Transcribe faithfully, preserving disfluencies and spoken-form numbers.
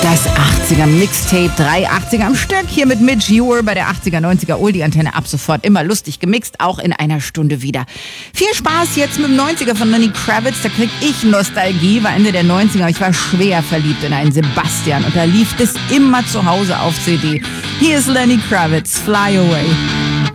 Das achtziger Mixtape, drei achtziger am Stück, hier mit Midge Ure bei der achtziger, neunziger Oldie-Antenne, ab sofort immer lustig gemixt, auch in einer Stunde wieder. Viel Spaß jetzt mit dem neunziger von Lenny Kravitz, da krieg ich Nostalgie, war Ende der neunziger, ich war schwer verliebt in einen Sebastian und da lief das immer zu Hause auf C D. Hier ist Lenny Kravitz, Fly Away.